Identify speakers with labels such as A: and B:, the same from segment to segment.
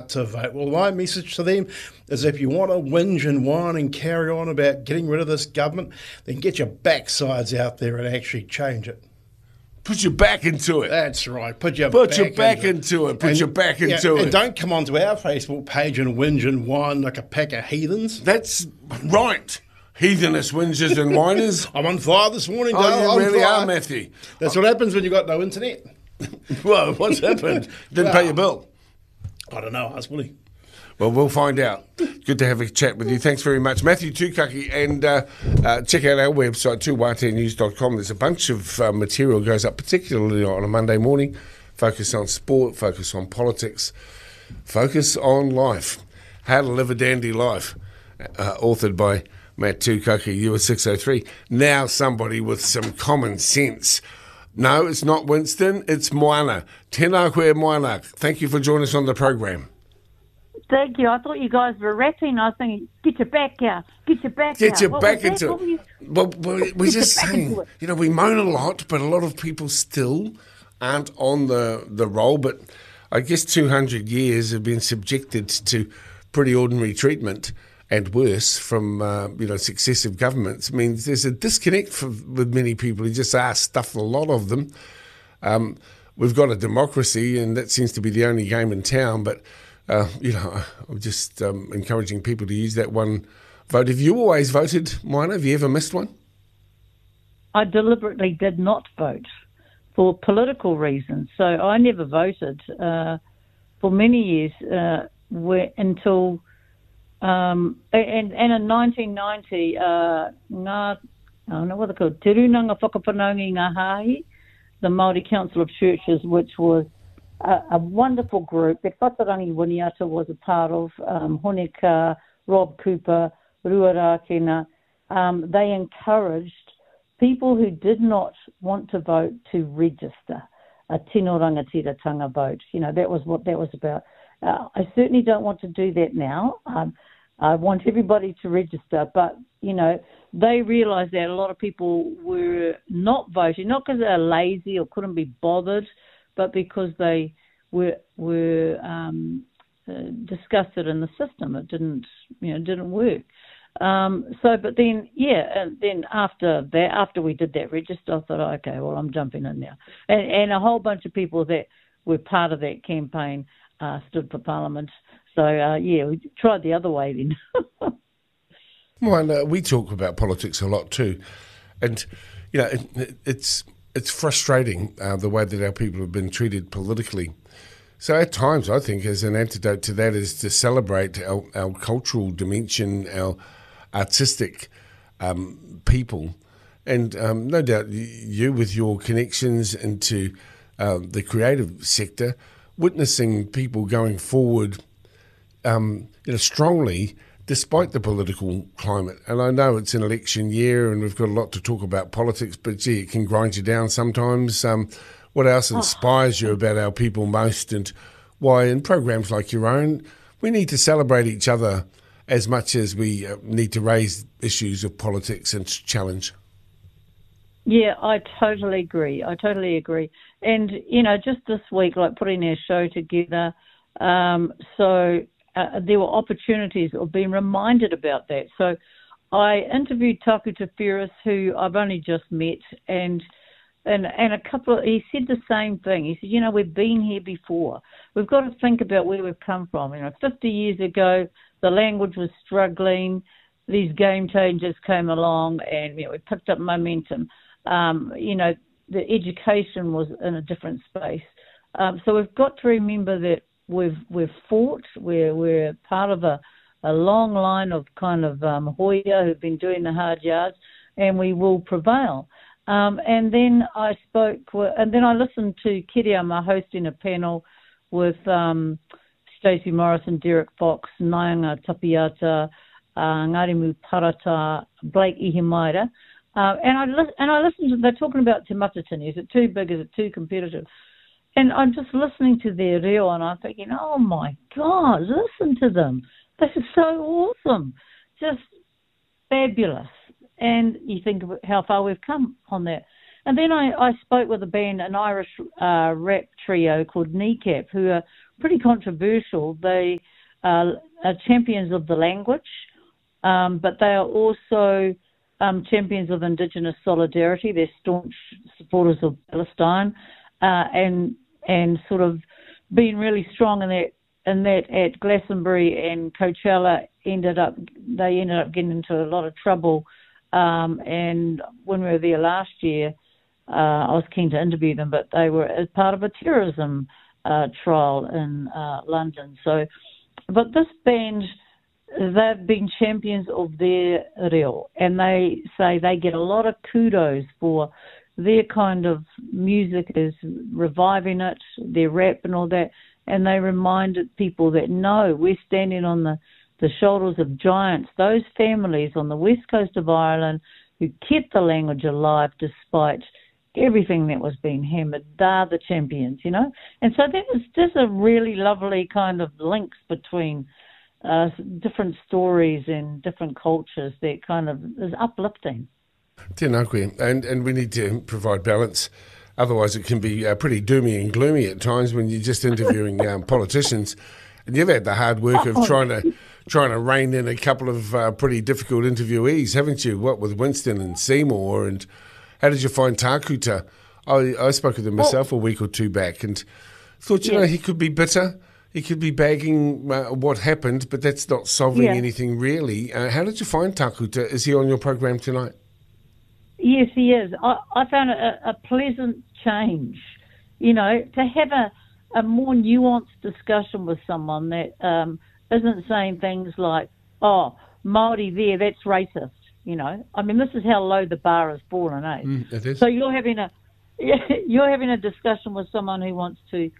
A: to vote. Well, my message to them is if you want to whinge and whine and carry on about getting rid of this government, then get your backsides out there and actually change it.
B: Put your back into it.
A: That's right. Put your
B: back into it. Put your back into it.
A: And don't come onto our Facebook page and whinge and whine like a pack of heathens.
B: That's right. Heathenish whingers and whiners.
A: I'm on fire this morning, Dale.
B: Oh, you really are, Matthew.
A: That's what happens when you've got no internet.
B: Well, what's happened? Didn't pay your bill.
A: I don't know. Ask Willie.
B: Well, we'll find out. Good to have a chat with you. Thanks very much, Matthew Tukaki. And check out our website, 2ytnews.com. There's a bunch of material goes up, particularly on a Monday morning. Focus on sport, focus on politics, focus on life. How to live a dandy life. Authored by Matt Tukaki, US 603. Now somebody with some common sense. No, it's not Winston, it's Moana. Tēnā koe Moana. Thank you for joining us on the program.
C: Thank you. I thought you guys were rapping. I was thinking, get your back out. Get your back out.
B: Get your back into it. Well, we're just saying, we moan a lot, but a lot of people still aren't on the roll. But I guess 200 years have been subjected to pretty ordinary treatment and worse from, successive governments. I mean, there's a disconnect with many people who just are stuffed, a lot of them. We've got a democracy, and that seems to be the only game in town, but I'm just encouraging people to use that one vote. Have you always voted, Moana? Have you ever missed one?
C: I deliberately did not vote for political reasons. So I never voted for many years until... and in 1990, I don't know what they're called, Te Runanga Whakapanaungi Ngā Hāhi, the Māori Council of Churches, which was a wonderful group that Whatarangi Winiata was a part of, Honeka, Rob Cooper, Rua Rākena. They encouraged people who did not want to vote to register a tino rangatiratanga vote. That was what that was about. I certainly don't want to do that now. I want everybody to register, but, they realised that a lot of people were not voting, not because they're lazy or couldn't be bothered, but because they were disgusted in the system. It didn't work. But then after we did that register, I thought, okay, well, I'm jumping in now. And a whole bunch of people that were part of that campaign stood for Parliament. So, we tried the other way then.
B: Well, we talk about politics a lot too. And, it's frustrating the way that our people have been treated politically. So at times, I think, as an antidote to that is to celebrate our cultural dimension, our artistic people. And no doubt you, with your connections into the creative sector, witnessing people going forward strongly despite the political climate. And I know it's an election year and we've got a lot to talk about politics, but gee, it can grind you down sometimes. What else inspires you about our people most, and why in programs like your own, we need to celebrate each other as much as we need to raise issues of politics and challenge?
C: Yeah, I totally agree. And, just this week, like putting our show together, there were opportunities of being reminded about that. So I interviewed Taku Teferis, who I've only just met, and he said the same thing. He said, we've been here before. We've got to think about where we've come from. 50 years ago, the language was struggling. These game changers came along, and we picked up momentum. The education was in a different space. So we've got to remember that we've fought. We're part of a long line of kind of hoia who've been doing the hard yards, and we will prevail. And then I listened to Kiriama hosting a panel with Stacey Morrison, Derek Fox, Naianga Tapiata, Ngarimu Parata, Blake Ihimaira. And I listened to, they're talking about Te Matatini. Is it too big? Is it too competitive? And I'm just listening to their reo and I'm thinking, oh my God, listen to them. This is so awesome. Just fabulous. And you think of how far we've come on that. And then I spoke with a band, an Irish rap trio called Kneecap, who are pretty controversial. They are champions of the language, but they are also champions of Indigenous solidarity. They're staunch supporters of Palestine, and sort of being really strong in that at Glastonbury and Coachella they ended up getting into a lot of trouble. And when we were there last year, I was keen to interview them, but they were as part of a terrorism trial in London. So, but this band, they've been champions of their reo, and they say they get a lot of kudos for their kind of music is reviving it, their rap and all that, and they reminded people that no, we're standing on the shoulders of giants, those families on the west coast of Ireland who kept the language alive despite everything that was being hammered. They're the champions, you know. And so that was just a really lovely kind of links between different stories and different cultures that kind of is uplifting.
B: Tēnā koe. And we need to provide balance. Otherwise, it can be pretty doomy and gloomy at times when you're just interviewing politicians. And you've had the hard work of trying to rein in a couple of pretty difficult interviewees, haven't you? What with Winston and Seymour, and how did you find Takuta? I spoke with him myself a week or two back, and thought, you know, he could be bitter. He could be bagging what happened, but that's not solving anything really. How did you find Takuta? Is he on your program tonight?
C: Yes, he is. I found it a pleasant change, you know, to have a more nuanced discussion with someone that isn't saying things like, oh, Māori there, that's racist, you know. I mean, this is how low the bar has fallen, eh?
B: It is.
C: So you're having a discussion with someone who wants to,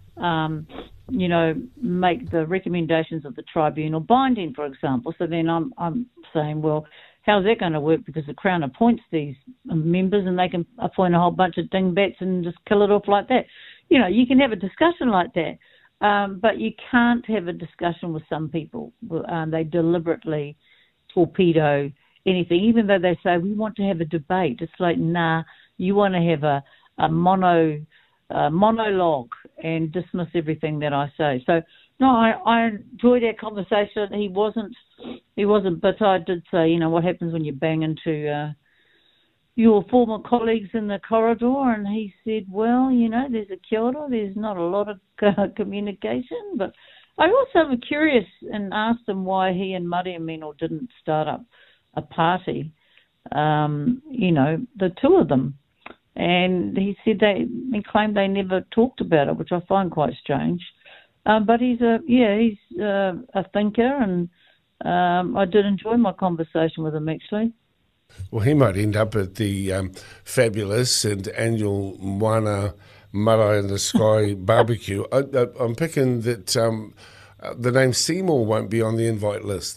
C: you know, make the recommendations of the tribunal binding, for example. So then I'm saying, well, how's that going to work? Because the Crown appoints these members and they can appoint a whole bunch of dingbats and just kill it off like that. You know, you can have a discussion like that, but you can't have a discussion with some people. They deliberately torpedo anything, even though they say, we want to have a debate. It's like, nah, you want to have a monologue and dismiss everything that I say. So, no, I enjoyed our conversation. He wasn't, but I did say, you know, what happens when you bang into your former colleagues in the corridor? And he said, well, you know, there's a kia ora, there's not a lot of communication. But I also am curious and asked him why he and Maria Mino didn't start up a party, you know, the two of them. And he said he claimed they never talked about it, which I find quite strange. But he's a thinker, and I did enjoy my conversation with him, actually.
B: Well, he might end up at the fabulous and annual Moana Mara in the Sky barbecue. I'm picking that the name Seymour won't be on the invite list.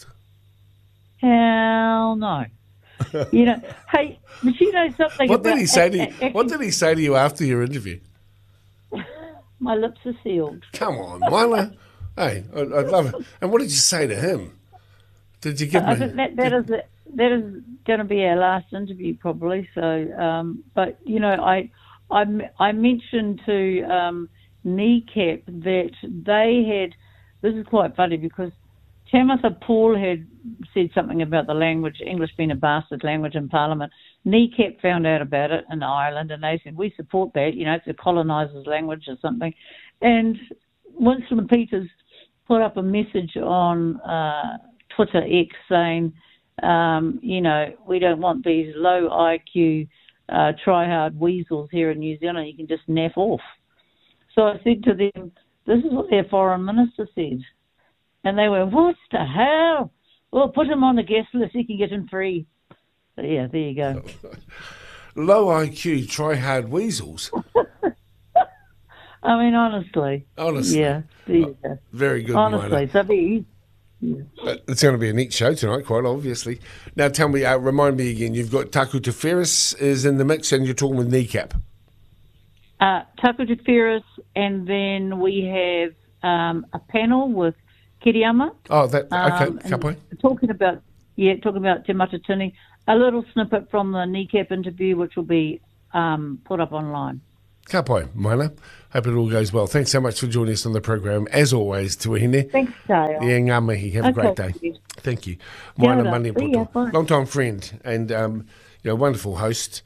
C: Hell no. You know, hey, but you know something
B: What did he say to you? What did he say to you after your interview?
C: My lips are sealed.
B: Come on, Moana. Hey, I'd love it. And what did you say to him? Did you give me...
C: I think that is going to be our last interview probably. So, but you know, I mentioned to Kneecap that they had. This is quite funny because Tamitha Paul had said something about the language, English being a bastard language in Parliament. Kneecap found out about it in Ireland, and they said, we support that, you know, it's a colonisers' language or something. And Winston Peters put up a message on Twitter X saying, you know, we don't want these low IQ, try-hard weasels here in New Zealand. You can just naff off. So I said to them, this is what their foreign minister said. And they went, what the hell? Well, put him on the guest list. He can get in free. So, yeah, there you go.
B: Low IQ, try-hard weasels.
C: I mean, honestly. Yeah, there you go.
B: Very good,
C: honestly. So
B: it's going to be a neat show tonight, quite obviously. Now, tell me, remind me again, you've got Takuta Ferris is in the mix and you're talking with Kneecap.
C: Takuta Ferris, and then we have a panel with Kiriyama.
B: Oh, that okay, Kapai.
C: Talking about Te Matatini, a little snippet from the Kneecap interview, which will be put up online.
B: Ka pai, Moana. Hope it all goes well. Thanks so much for joining us on the program. As always, Tuahine.
C: Thanks, Dale.
B: Yeah, ngā mihi. Have a great day. Thank you. Moana Mani Poto. Long time friend and wonderful host.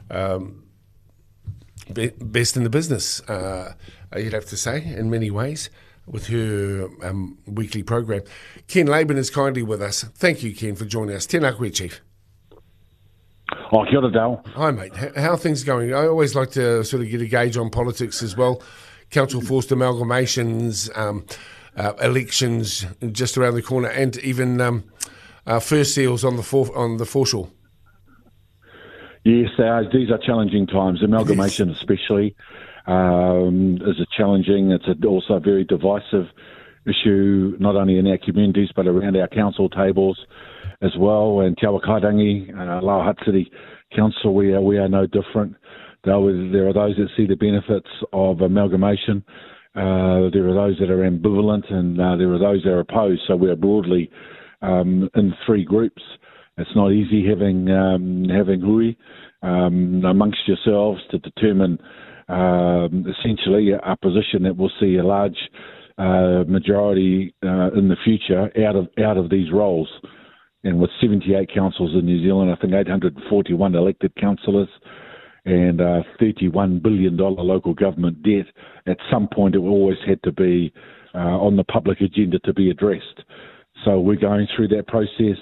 B: Best in the business, you'd have to say, in many ways, with her weekly program. Ken Laban is kindly with us. Thank you, Ken, for joining us. Tēnā koe, Chief.
D: Oh, kia ora, Dale.
B: Hi, mate. How are things going? I always like to sort of get a gauge on politics as well. Council forced amalgamations, elections just around the corner, and even first seals on the foreshore.
D: Yes, these are challenging times. Amalgamation, especially, is challenging. It's also a very divisive issue, not only in our communities but around our council tables as well. And Te Awakairangi, Lower Hutt City Council, we are no different. There are those that see the benefits of amalgamation. There are those that are ambivalent, and there are those that are opposed. So we are broadly in three groups. It's not easy having hui amongst yourselves to determine essentially a position that will see a large majority in the future out of these roles. And with 78 councils in New Zealand, I think 841 elected councillors and $31 billion local government debt, at some point it always had to be on the public agenda to be addressed. So we're going through that process.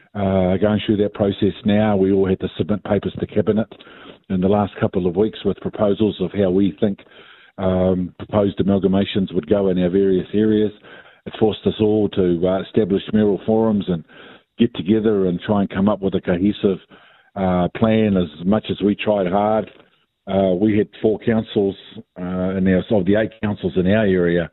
D: Now. We all had to submit papers to Cabinet in the last couple of weeks with proposals of how we think proposed amalgamations would go in our various areas. It forced us all to establish mayoral forums and get together and try and come up with a cohesive plan. As much as we tried hard, we had 4 councils of the 8 councils in our area.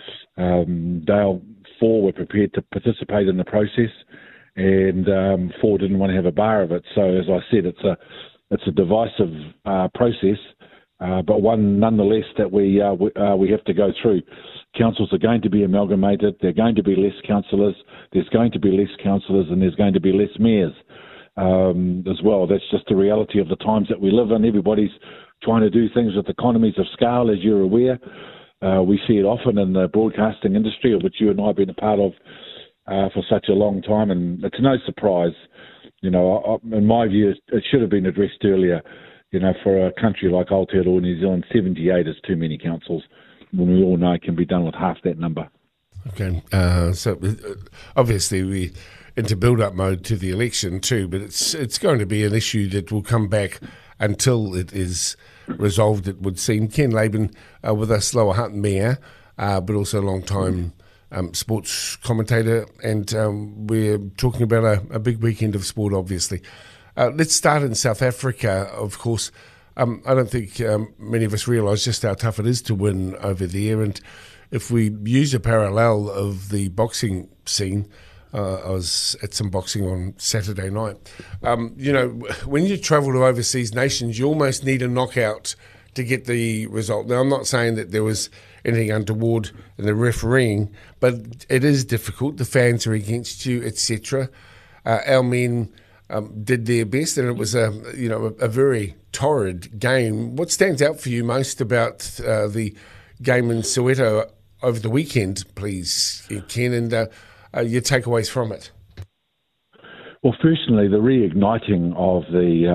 D: 4 were prepared to participate in the process, and 4 didn't want to have a bar of it. So, as I said, it's a divisive process, but one nonetheless that we have to go through. Councils are going to be amalgamated. There are going to be less councillors. There's going to be less councillors, and there's going to be less mayors as well. That's just the reality of the times that we live in. Everybody's trying to do things with economies of scale, as you're aware. We see it often in the broadcasting industry, of which you and I have been a part of for such a long time, and it's no surprise. In my view, it should have been addressed earlier. For a country like Aotearoa, New Zealand, 78 is too many councils, when we all know it can be done with half that number.
B: Okay, so obviously we into build-up mode to the election too, but it's going to be an issue that will come back until it is resolved, it would seem. Ken Laban with us, Lower Hutt Mayor, but also a long-time sports commentator, and we're talking about a big weekend of sport, obviously. Let's start in South Africa, of course. I don't think many of us realise just how tough it is to win over there, and if we use a parallel of the boxing scene, I was at some boxing on Saturday night. When you travel to overseas nations, you almost need a knockout to get the result. Now, I'm not saying that there was anything untoward in the refereeing, but it is difficult. The fans are against you, etc. Our men did their best, and it was a very torrid game. What stands out for you most about the game in Soweto over the weekend, please, Ken, and your takeaways from it?
D: Well, firstly, the reigniting of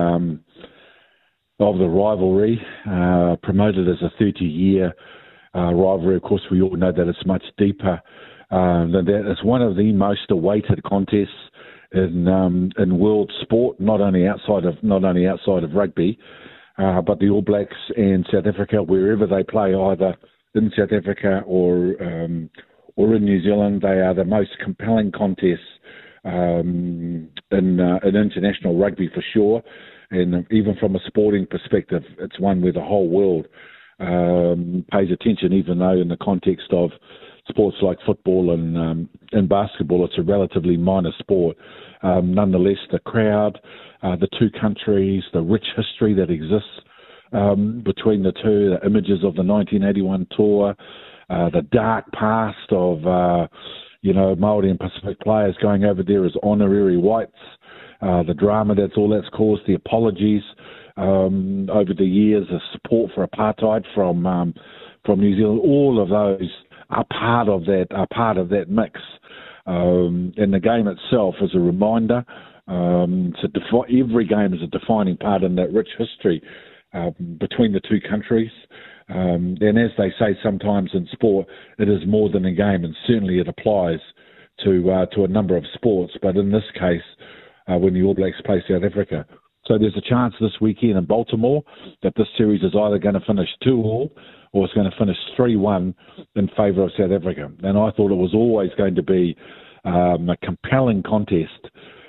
D: the rivalry, promoted as a 30-year rivalry. Of course, we all know that it's much deeper than that. It's one of the most awaited contests in world sport, not only outside of rugby, but the All Blacks and South Africa, wherever they play, either in South Africa or in New Zealand, they are the most compelling contests in international rugby for sure. And even from a sporting perspective, it's one where the whole world pays attention, even though in the context of sports like football and basketball, it's a relatively minor sport. Nonetheless, the crowd, the two countries, the rich history that exists between the two, the images of the 1981 tour, the dark past of Māori and Pacific players going over there as honorary whites, the drama that's caused, the apologies over the years, the support for apartheid from New Zealand. All of those are part of that mix. And the game itself is a reminder. Every game is a defining part in that rich history between the two countries. And as they say sometimes in sport, it is more than a game, and certainly it applies to a number of sports. But in this case, when the All Blacks play South Africa. So there's a chance this weekend in Baltimore that this series is either going to finish 2-2 or it's going to finish 3-1 in favour of South Africa. And I thought it was always going to be a compelling contest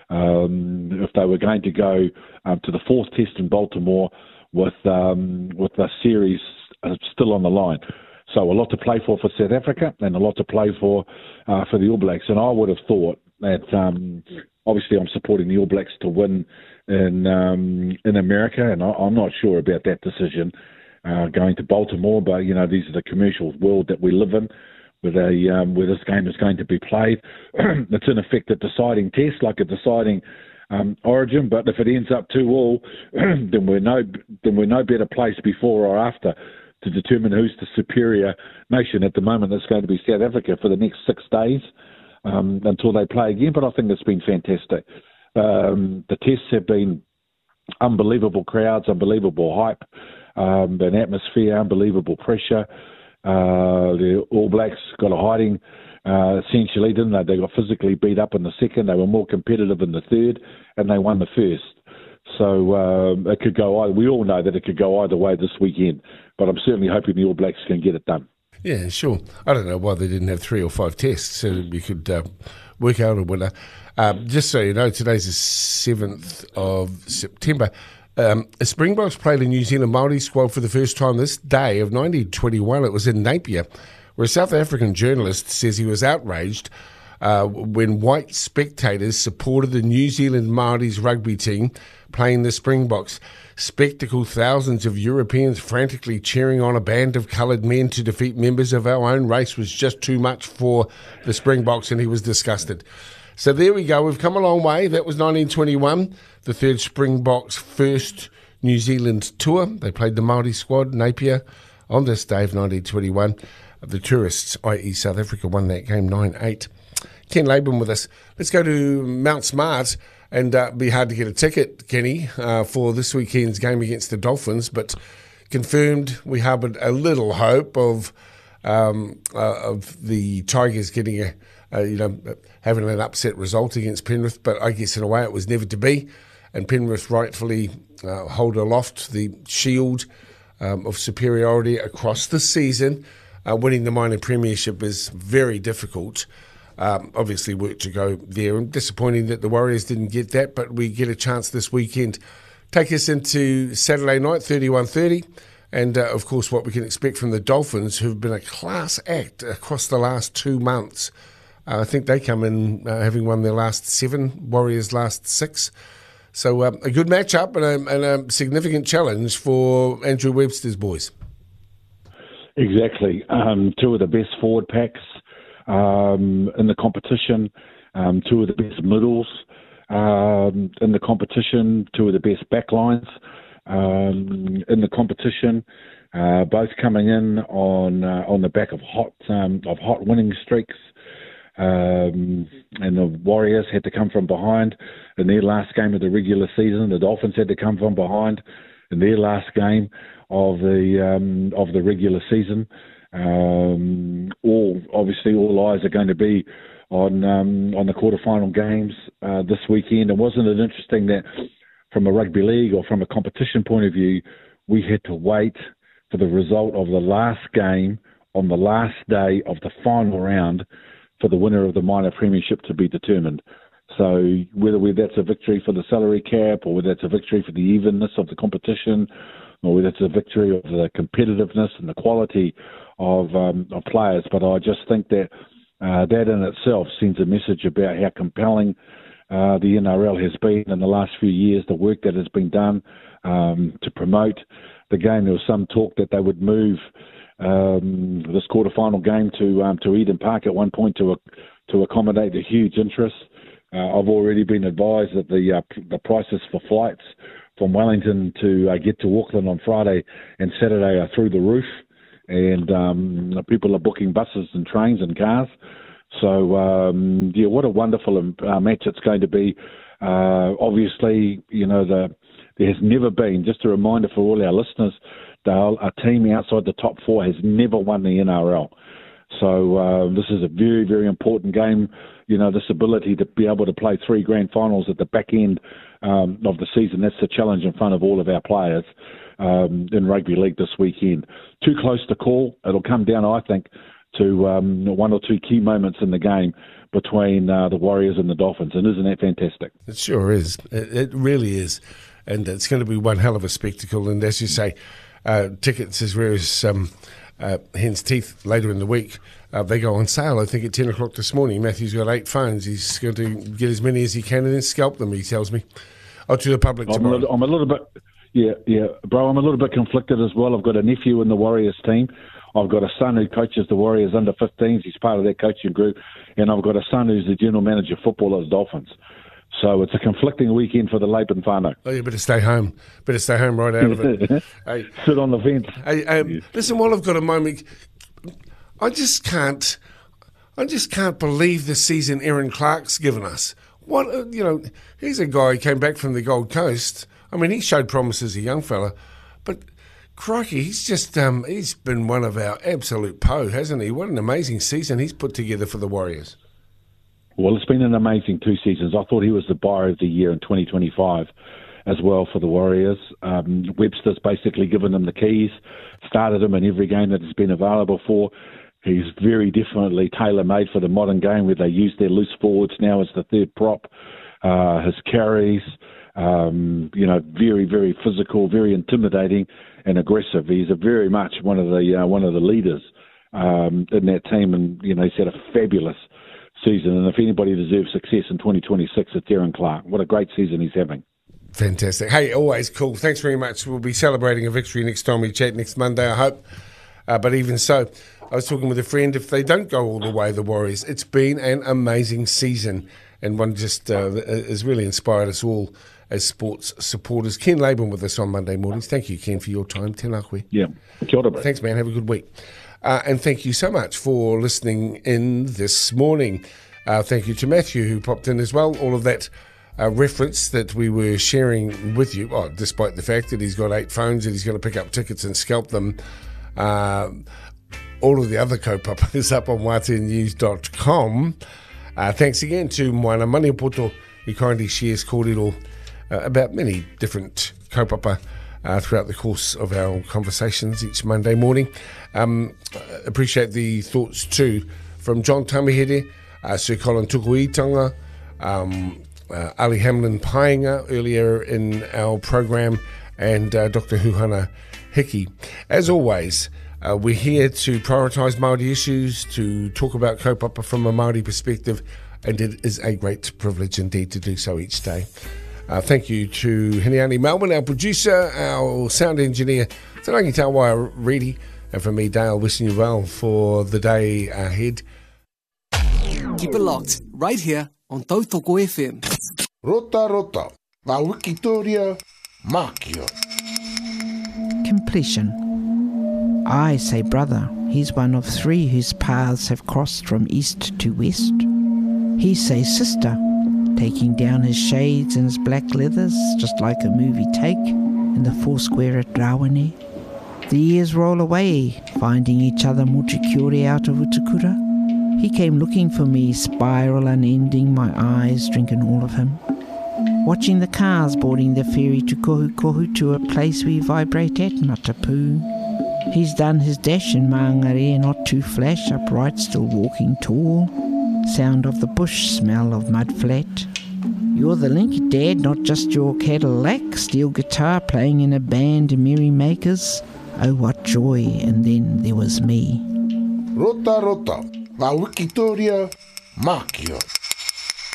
D: if they were going to go to the fourth test in Baltimore with the series still on the line. So a lot to play for South Africa and a lot to play for the All Blacks. And I would have thought that obviously I'm supporting the All Blacks to win in America, and I'm not sure about that decision going to Baltimore. But these are the commercial world that we live in, where this game is going to be played. It's in effect a deciding test, like a deciding origin. But if it ends up 2-2, then we're no better place before or after to determine who's the superior nation. At the moment, it's going to be South Africa for the next 6 days until they play again. But I think it's been fantastic. The tests have been unbelievable crowds, unbelievable hype, an atmosphere, unbelievable pressure. The All Blacks got a hiding, essentially, didn't they? They got physically beat up in the second. They were more competitive in the third, and they won the first. So it could go either. We all know that it could go either way this weekend, but I'm certainly hoping the All Blacks can get it done.
B: Yeah, sure. I don't know why they didn't have 3 or 5 tests so that we could work out a winner. Just so you know, today's the 7th of September. Springboks played a New Zealand Māori squad for the first time this day of 1921. It was in Napier, where a South African journalist says he was outraged when white spectators supported the New Zealand Māoris rugby team playing the Springboks. Spectacle thousands of Europeans frantically cheering on a band of coloured men to defeat members of our own race was just too much for the Springboks, and he was disgusted. So there we go. We've come a long way. That was 1921, the third Springboks' first New Zealand tour. They played the Māori squad, Napier, on this day of 1921. The tourists, i.e. South Africa, won that game 9-8. Ken Laban with us. Let's go to Mount Smart, and be hard to get a ticket, Kenny, for this weekend's game against the Dolphins, but confirmed we harboured a little hope of the Tigers getting having an upset result against Penrith, but I guess in a way it was never to be, and Penrith rightfully hold aloft the shield of superiority across the season. Winning the minor premiership is very difficult. Obviously work to go there, and disappointing that the Warriors didn't get that, but we get a chance this weekend. Take us into Saturday night, 31:30, and of course what we can expect from the Dolphins, who've been a class act across the last 2 months. I think they come in having won their last 7, Warriors last 6. So a good matchup and a significant challenge for Andrew Webster's boys.
D: Exactly. 2 of the best forward packs in the competition, 2 of the best middles in the competition, 2 of the best backlines in the competition, both coming in on the back of hot winning streaks. And the Warriors had to come from behind in their last game of the regular season. The Dolphins had to come from behind in their last game of the regular season. All eyes are going to be on the quarterfinal games this weekend. And wasn't it interesting that from a rugby league or from a competition point of view, we had to wait for the result of the last game on the last day of the final round for the winner of the minor premiership to be determined. So whether that's a victory for the salary cap, or whether that's a victory for the evenness of the competition, or whether it's a victory of the competitiveness and the quality of players. But I just think that that in itself sends a message about how compelling the NRL has been in the last few years, the work that has been done to promote the game. There was some talk that they would move this quarterfinal game to Eden Park at one point to accommodate the huge interest. I've already been advised that the prices for flights from Wellington to get to Auckland on Friday and Saturday are through the roof, and people are booking buses and trains and cars. So, what a wonderful match it's going to be. Obviously, there has never been, just a reminder for all our listeners, Dale, a team outside the top 4 has never won the NRL. So this is a very, very important game. This ability to be able to play 3 grand finals at the back end of the season, that's the challenge in front of all of our players in rugby league this weekend. Too close to call. It'll come down, I think, to 1 or 2 key moments in the game between the Warriors and the Dolphins. And isn't that fantastic?
B: It sure is. It really is. And it's going to be one hell of a spectacle. And as you say, tickets as rare as hen's teeth later in the week. They go on sale, I think, at 10 o'clock this morning. Matthew's got 8 phones. He's going to get as many as he can and then scalp them, he tells me. To the public tomorrow.
D: I'm a little bit, bro, I'm a little bit conflicted as well. I've got a nephew in the Warriors team. I've got a son who coaches the Warriors under 15s. He's part of that coaching group. And I've got a son who's the general manager of football at the Dolphins. So it's a conflicting weekend for the Laban whānau.
B: Oh, you better stay home. Better stay home right out of it.
D: Hey, sit on the fence.
B: Hey, listen, while I've got a moment, I just can't believe the season Aaron Clark's given us. What, he's a guy who came back from the Gold Coast. I mean, he showed promise as a young fella, but crikey, he's just he's been one of our absolute hasn't he? What an amazing season he's put together for the Warriors.
D: Well, it's been an amazing 2 seasons. I thought he was the buyer of the year in 2025 as well for the Warriors. Webster's basically given him the keys, started him in every game that he's been available for. He's very definitely tailor-made for the modern game where they use their loose forwards now as the third prop. His carries, very, very physical, very intimidating and aggressive. He's very much one of the leaders in that team, and he's had a fabulous season, and if anybody deserves success in 2026, it's Aaron Clark. What a great season he's having.
B: Fantastic. Hey, always cool. Thanks very much. We'll be celebrating a victory next time we chat next Monday, I hope. But even so, I was talking with a friend, if they don't go all the way, the Warriors, it's been an amazing season, and one just has really inspired us all as sports supporters. Ken Laban with us on Monday mornings. Thank you, Ken, for your time. Tēnā koe.
D: Yeah. Kia ora, bro.
B: Thanks, man. Have a good week. And thank you so much for listening in this morning. Thank you to Matthew, who popped in as well. All of that reference that we were sharing with you, despite the fact that he's got 8 phones and he's going to pick up tickets and scalp them. All of the other kaupapa is up on watenews.com. Thanks again to Moana Maniapoto, who kindly shares kōrero about many different kaupapa throughout the course of our conversations each Monday morning. Appreciate the thoughts too from John Tamihere, Sir Colin Tukuitanga, Ali Hamlin Painga earlier in our program, and Dr. Huhana Hiki. As always, we're here to prioritise Māori issues, to talk about kaupapa from a Māori perspective, and it is a great privilege indeed to do so each day. Thank you to Hiniani Melbourne, our producer, our sound engineer, Te Rangi Tāwai Reedy, and for me, Dale, wishing you well for the day ahead.
E: Keep it locked, right here on Tautoko FM.
F: Rota, la Wikitoria, Makio.
G: Completion. I say brother, he's one of 3 whose paths have crossed from east to west. He says sister, taking down his shades and his black leathers, just like a movie take in the Foursquare at Rawane. The years roll away, finding each other Motukuri out of Utukura. He came looking for me, spiral unending, my eyes drinking all of him. Watching the cars boarding the ferry to Kohukohu, to a place we vibrate at, Matapu. He's done his dash in Maangare, not too flash, upright, still walking tall. Sound of the bush, smell of mud flat. You're the link, Dad, not just your Cadillac. Steel guitar playing in a band, merrymakers. Oh, what joy, and then there was me.
F: Rota, la Wikitoria, Makio.